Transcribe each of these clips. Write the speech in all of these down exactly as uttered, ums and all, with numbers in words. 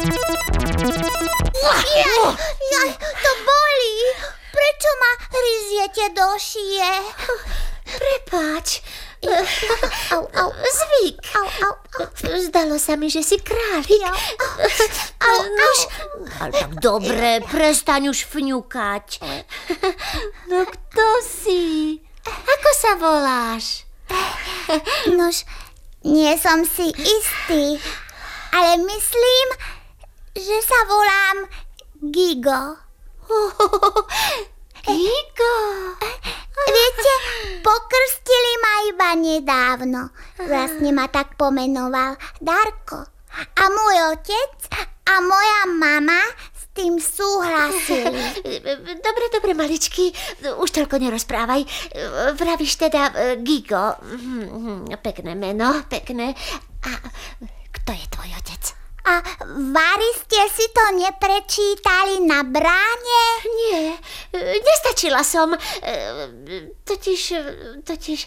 Jaj, jaj, to bolí. Prečo ma hryziete do šie? Prepáč. Au, au. Zvyk. Au, au, au. Zdalo sa mi, že si králik. Ja. Au, Nož, ale tak dobre, prestaň už fňukať. No kto si? Ako sa voláš? Nož, nie som si istý, ale myslím, že sa volám Gigo. Gigo. Viete, pokrstili ma iba nedávno. Vlastne ma tak pomenoval Darko. A môj otec a moja mama s tým súhlasili. Dobre, dobre, maličky, už toľko nerozprávaj. Vravíš teda Gigo. Pekné meno, pekné. A kto je tvoj otec? A Vári, ste si to neprečítali na bráne? Nie, nestačila som. Totiž, totiž...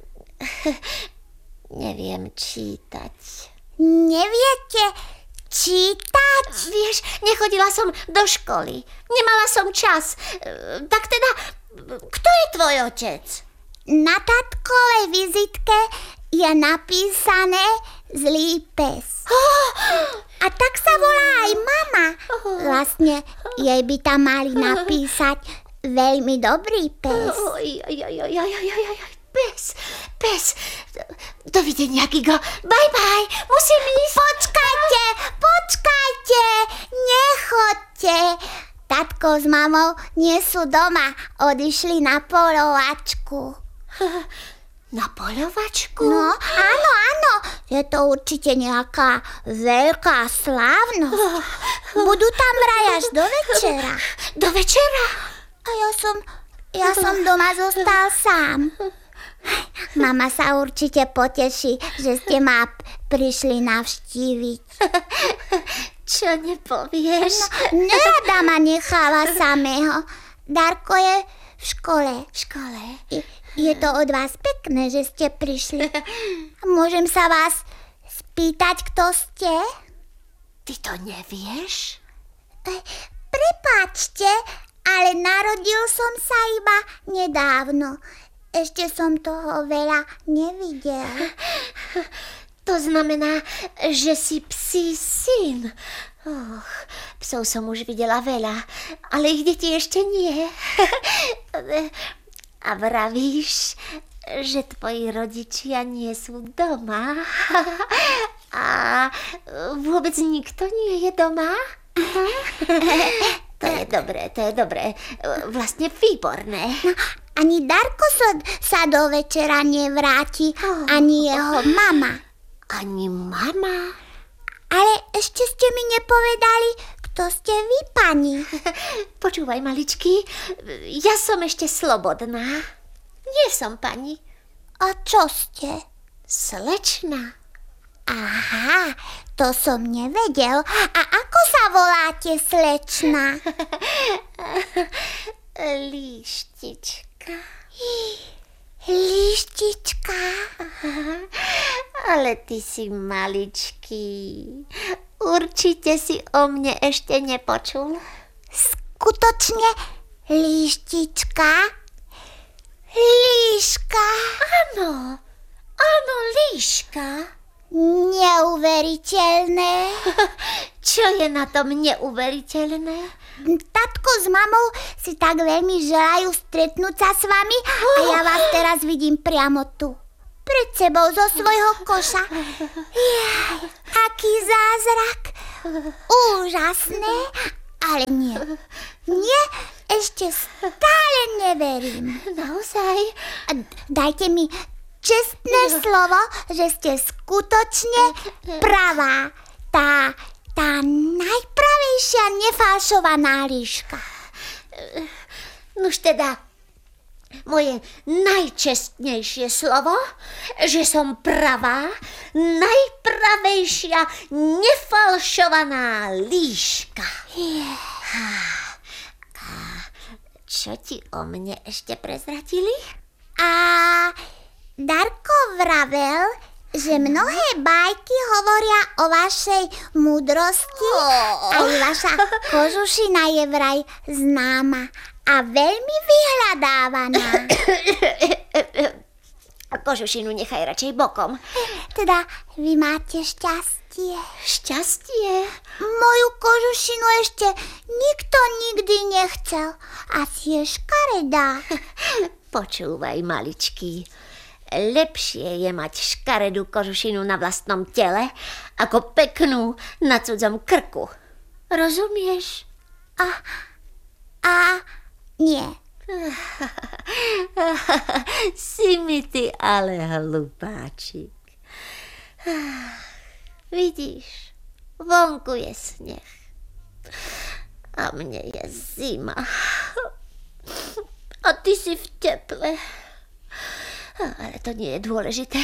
Neviem čítať. Neviete čítať? Vieš, nechodila som do školy. Nemala som čas. Tak teda, kto je tvoj otec? Na tatkovej vizitke je napísané zlý pes. A tak sa volá aj mama. Vlastne jej by tam mali napísať veľmi dobrý pes. Oj, oj, oj, oj, oj, oj, oj, pes, pes. Dovidenia, Gigo. Bye, bye. Musím ísť. Počkajte, počkajte, nechoďte. Tatko s mamou nie sú doma, odišli na polovačku. Na polovačku? No, áno, áno, je to určite nejaká veľká slávnosť. Budú tam vraj až do večera. Do večera? A ja som, ja som doma zostal sám. Mama sa určite poteší, že ste ma p- prišli navštíviť. Čo nepovieš? No, nerada ma necháva samého. Darko je v škole. V škole? Je, je to od vás pekné, že ste prišli. Môžem sa vás spýtať, kto ste? Ty to nevieš? Prepáčte, ale narodil som sa iba nedávno. Ešte som toho veľa nevidel. To znamená, že si psí syn. Och, psov som už videla veľa, ale ich deti ešte nie. A vravíš, že tvoji rodičia nie sú doma? A vôbec nikto nie je doma? To je dobré, to je dobré. Vlastne výborné. No, ani Darko sa, sa do večera nevráti, oh, ani jeho mama. Ani mama? Ale ešte ste mi nepovedali, kto ste vy, pani. Počúvaj, maličky, ja som ešte slobodná. Nie som pani. A čo ste? Slečna. Aha, to som nevedel. A ako sa voláte, slečna? Líštička. Líštička? Ale ty si maličký. Určite si o mne ešte nepočul. Skutočne líštička? Líška? Áno, áno, líška. Neuveriteľné. Čo je na tom neuveriteľné? Tatko s mamou si tak veľmi želajú stretnúť sa s vami a ja vás teraz vidím priamo tu. Pred sebou zo svojho koša. Jaj, aký zázrak. Úžasné, ale nie. Nie, ešte stále neverím. Naozaj? Dajte mi čestné slovo, že ste skutočne pravá. Tá, tá najpravejšia nefalšovaná líška. Nuž teda, moje najčestnejšie slovo, že som pravá, najpravejšia nefalšovaná líška. Yeah. A čo ti o mne ešte prezradili? A Darko vravel, že mnohé bajky hovoria o vašej múdrosti. Oh. Aj vaša kožušina je vraj známa a veľmi vyhľadávaná. Kožušinu nechaj radšej bokom. Teda vy máte šťastie. Šťastie? Moju kožušinu ešte nikto nikdy nechcel. Asi je škaredá. Počúvaj, maličký. Lepšie je mať škaredú kožušinu na vlastnom tele, ako peknú na cudzom krku. Rozumieš? A, a nie. Si mi ty ale hlupáčik. Vidíš, vonku je sneh a mne je zima. A ty si v teple. Ale to nie je dôležité.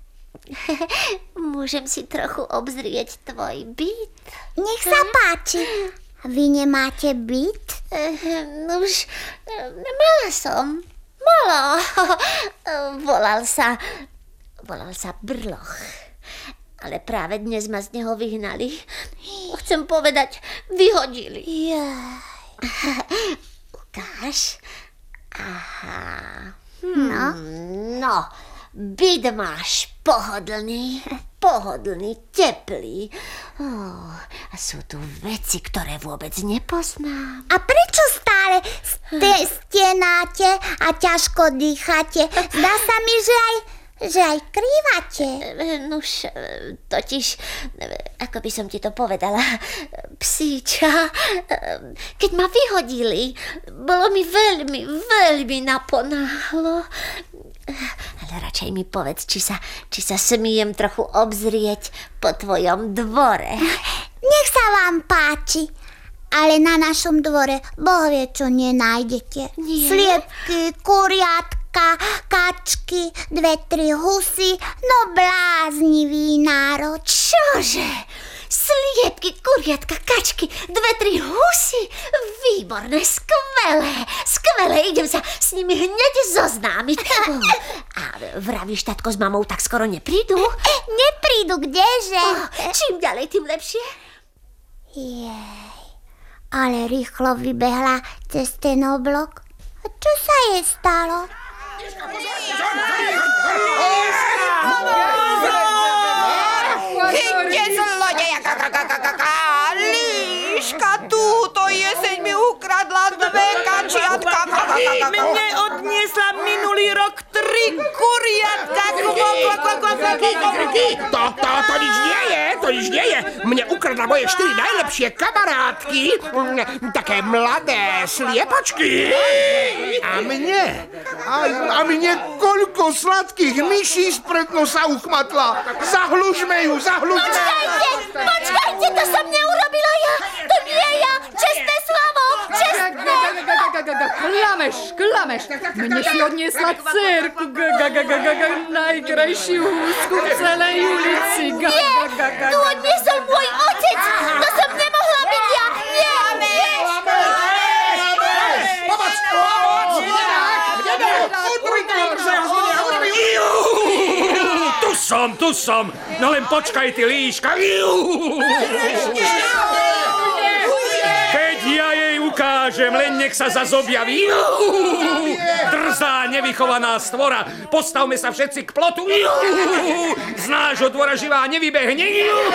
Môžem si trochu obzrieť tvoj byt? Nech sa páči. Vy nemáte byt? No už mala som. Mala. Volal sa... Volal sa Brloch. Ale práve dnes ma z neho vyhnali. Chcem povedať, vyhodili. Jaj. Ukáž. Aha. No. No, byt máš pohodlný, pohodlný, teplý. Oh, a sú tu veci, ktoré vôbec nepoznám. A prečo stále ste, stenáte a ťažko dýchate? Zdá sa mi, že aj, že aj krývate. Nuž, totiž, ako by som ti to povedala, psíča, keď ma vyhodili, bolo mi veľmi, veľmi naponáhlo. Ale radšej mi povedz, či sa, či sa smiem trochu obzrieť po tvojom dvore. Nech sa vám páči, ale na našom dvore Boh vie, čo nenájdete. Nie? Sliepky, kuriatka, kačky, dve, tri husy, no bláznivý národ. Čože? Sliepky, kuriatka, kačky, dve, tri husy? Výborné, skvelé, skvelé, idem sa s nimi hneď zoznámiť. Oh, a vravíš, tatko s mamou tak skoro neprídu? Neprídu, kdeže? Oh, čím ďalej, tým lepšie. Jej, ale rýchlo vybehla cez ten oblok. A čo sa jej stalo? Chyťte zlodeja! Líška, túto jeseň mi ukradla dve kačiatka. Mne odniesla minulý rok tri kuriatka. To, to, to nič nie je, to nič nie je. Mne ukradla moje štyri najlepšie kamarátky, také mladé sliepačky. A mne? A, a mne koľko sladkých myší spred nosa uchmatla. Zahlužme ju, zahlužme. Počkajte, počkajte, to som neurobila ja. To nie ja, čestné slovo, čestné. Klameš, klameš. Mne si odniesla dcerku, najkrajšiu húsku v celej ulici. Nie, tu odniesol môj otec, to som nemohla byť ja. Nie, nie. Pomoc, pomoc! Tu som, tu som. No len počkaj, ty líška. Keď ja jej ukážem, len nech sa zas objaví. Drzá, nevychovaná stvora. Postavme sa všetci k plotu. Z nášho dvora živá nevybehne.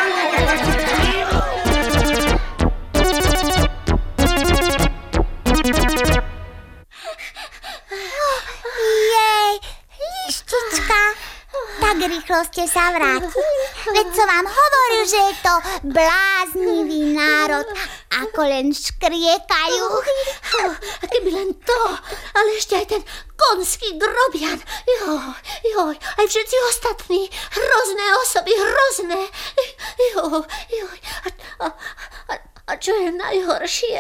Jej, líštička, tak rýchlo ste sa vrátili. Veď som vám hovoril, že je to bláznivý národ, ako len škriekajú. Oh, a keby len to, ale ešte aj ten konský grobian. Joj, joj, aj všetci ostatní. Hrozné osoby, hrozné. Joj, joj. A, a, a, a čo je najhoršie?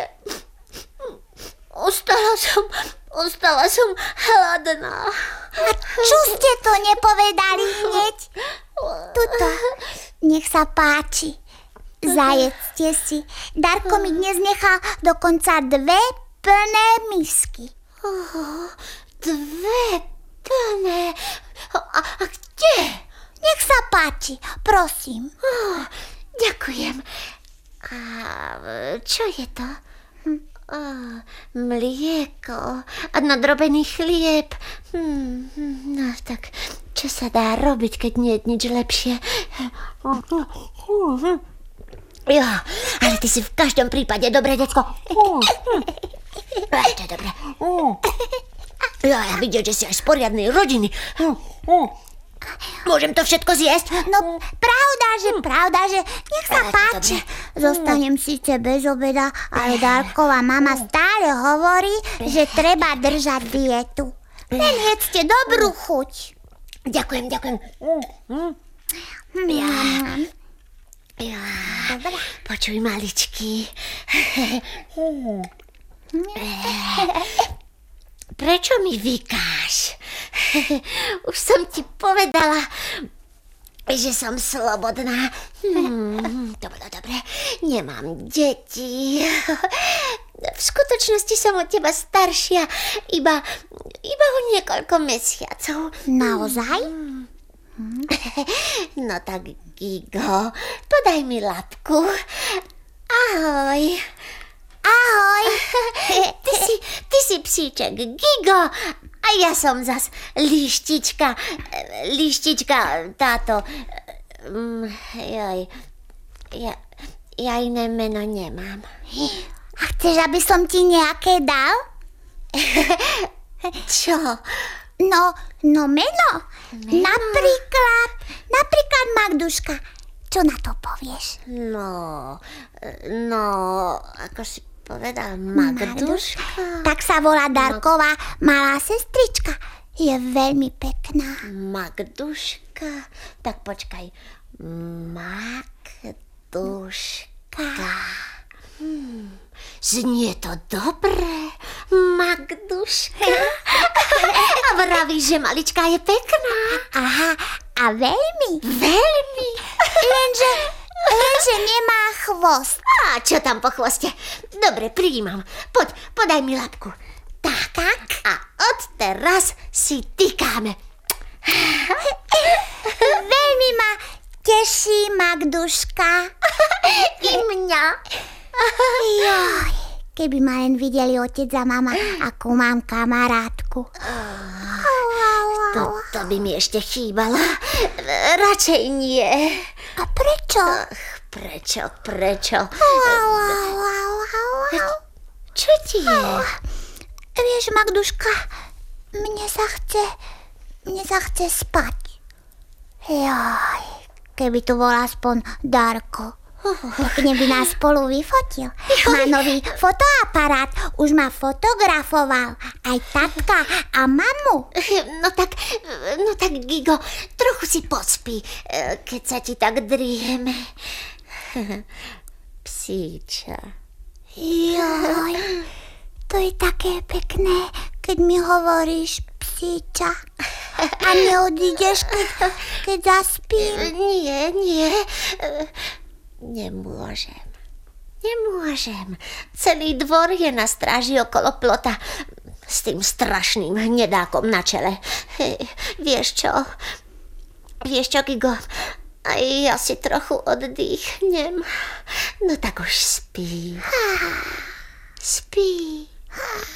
Ostala som, ostala som hladná. A čo ste to nepovedali hneď? Tuto, nech sa páči. Zajedzte si. Darko mi dnes nechal dokonca dve plné misky. Oh, dve plné. A, a kde? Nech sa páči, prosím. Oh, ďakujem. A čo je to? Oh, mlieko a nadrobený chlieb. Hmm, no tak, čo sa dá robiť, keď nie je nič lepšie? Jo, ale ty si v každom prípade dobré decko. To je dobré. Jo, ja vidím, že si aj z poriadnej rodiny. Môžem to všetko zjesť? No, pravda, že pravda, že nech sa páči. Zostanem síce bez obeda, ale Darková mama stále hovorí, že treba držať dietu. Len jedzte dobrú chuť. Ďakujem, ďakujem. Ja, ja, počuj, maličký. Prečo mi vykáš? Už som ti povedala, že som slobodná. Hmm, to bolo dobre. Nemám deti. V skutočnosti som od teba staršia iba, iba o niekoľko mesiacov. Naozaj? No tak, Gigo, podaj mi labku. Ahoj. Ahoj. Ty si, ty si psíček Gigo a ja som zas líštička. Líštička táto. Um, joj, ja, ja iné meno nemám. A chceš, aby som ti nejaké dal? Čo? No, no meno. meno. Napríklad, napríklad Magduška. Čo na to povieš? No, no, ako si povedal, Magduška. Tak sa volá Darková malá sestrička. Je veľmi pekná. Magduška? Tak počkaj. Magduška. Hmm, znie to dobre. Magduška. A vravíš, že malička je pekná. Aha, a veľmi. Veľmi. Lenže, lenže nemá chvost. A čo tam po chvoste? Dobre, prijímam. Poď, podaj mi labku. Tak, tak. A od teraz si tykáme. Veľmi ma teší Magduška. I mňa. Joj, keby ma len videli otec a mama, ako mám kamarátku. To, to by mi ešte chýbalo. Radšej nie. A prečo? Ach, prečo, prečo? Au, au, au, au, au. Čo ti je? Vieš, Magduška, mne sa chce, mne sa chce spať. Joj, keby tu bol aspoň Darko. Pekne by nás spolu vyfotil. Má nový fotoaparát, už ma fotografoval. Aj tatka a mamu. No tak, no tak, Gigo, trochu si pospí, keď sa ti tak drieme. Psíča. Joj, to je také pekné, keď mi hovoríš psíča. A neodídeš, keď, keď zaspím. Nie, nie. Nemôžem. Nemôžem. Celý dvor je na stráži okolo plota s tým strašným hnedákom na čele. Hej, vieš čo? Vieš čo, Gigo? Aj ja si trochu oddychnem. No tak už spí. Spí.